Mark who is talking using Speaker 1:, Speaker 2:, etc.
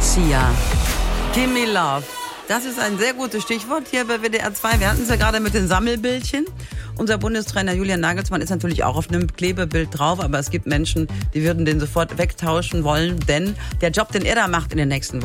Speaker 1: Sia. Gimme Love. Das ist ein sehr gutes Stichwort hier bei WDR 2. Wir hatten es ja gerade mit den Sammelbildchen. Unser Bundestrainer Julian Nagelsmann ist natürlich auch auf einem Klebebild drauf, aber es gibt Menschen, die würden den sofort wegtauschen wollen, denn der Job, den er da macht in den nächsten